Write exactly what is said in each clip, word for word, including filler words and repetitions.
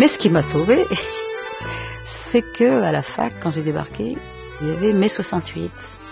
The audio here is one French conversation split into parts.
Mais ce qui m'a sauvée, c'est que à la fac, quand j'ai débarqué, il y avait mai soixante-huit.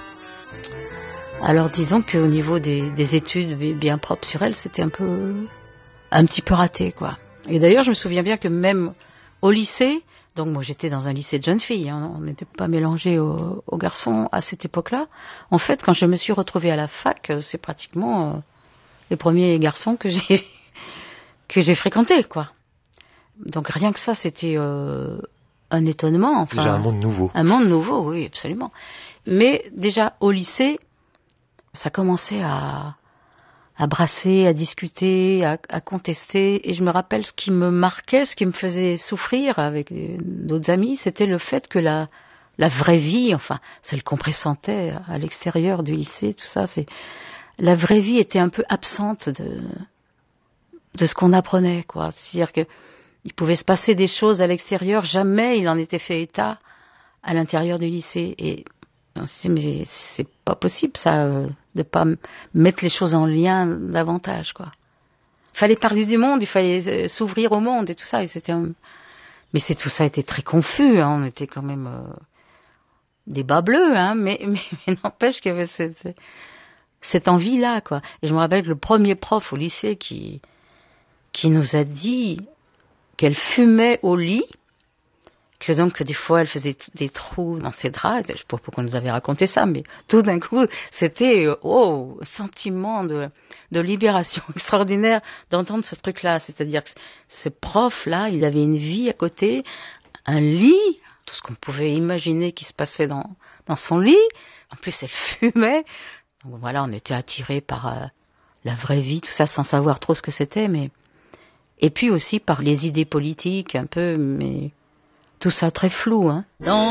Alors disons qu'au niveau des, des études bien propres sur elle, c'était un peu, un petit peu raté, quoi. Et d'ailleurs, je me souviens bien que même au lycée, donc moi j'étais dans un lycée de jeunes filles, hein, on n'était pas mélangés aux, aux garçons à cette époque-là. En fait, quand je me suis retrouvée à la fac, c'est pratiquement euh, les premiers garçons que j'ai que j'ai fréquentés, quoi. Donc rien que ça, c'était euh, un étonnement. Enfin, déjà un monde nouveau. Un monde nouveau, oui, absolument. Mais déjà au lycée, ça commençait à, à brasser, à discuter, à, à contester. Et je me rappelle ce qui me marquait, ce qui me faisait souffrir avec d'autres amis, c'était le fait que la, la vraie vie, enfin, celle qu'on pressentait à l'extérieur du lycée, tout ça, c'est la vraie vie était un peu absente de, de ce qu'on apprenait, quoi. C'est-à-dire que il pouvait se passer des choses à l'extérieur, jamais il en était fait état à l'intérieur du lycée. Et on se dit, mais c'est pas possible, ça, euh, de pas m- mettre les choses en lien davantage, quoi. Il fallait parler du monde, il fallait euh, s'ouvrir au monde et tout ça. Et c'était un... Mais c'est, tout ça était très confus, hein, on était quand même euh, des bas bleus, hein, mais, mais, mais n'empêche qu'il y avait cette, cette envie-là, quoi. Et je me rappelle que le premier prof au lycée qui, qui nous a dit qu'elle fumait au lit, que donc que des fois elle faisait t- des trous dans ses draps. Je sais pas pourquoi on nous avait raconté ça, mais tout d'un coup c'était euh, oh sentiment de de libération extraordinaire d'entendre ce truc-là. C'est-à-dire que c- ce prof-là, il avait une vie à côté, un lit, tout ce qu'on pouvait imaginer qui se passait dans dans son lit. En plus, elle fumait. Donc voilà, on était attirés par euh, la vraie vie, tout ça, sans savoir trop ce que c'était, mais et puis aussi par les idées politiques un peu, mais tout ça très flou, hein. Dans